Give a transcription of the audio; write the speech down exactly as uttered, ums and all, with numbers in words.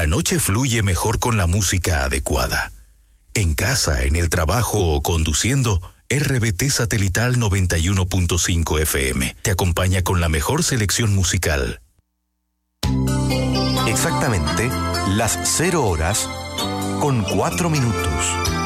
La noche fluye mejor con la música adecuada. En casa, en el trabajo o conduciendo, R B T Satelital noventa y uno punto cinco F M te acompaña con la mejor selección musical. Exactamente las cero horas con cuatro minutos.